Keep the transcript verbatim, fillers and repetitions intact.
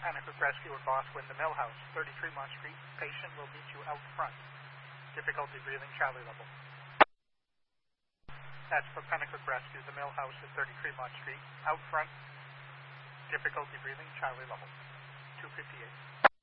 Panic Rescue at Boswin, the Mill House, thirty Tremont Street. Patient will meet you out front. Difficulty breathing, Charlie level. That's for Panic Rescue, the Mill House at thirty Tremont Street. Out front. Difficulty breathing, Charlie level. two fifty-eight.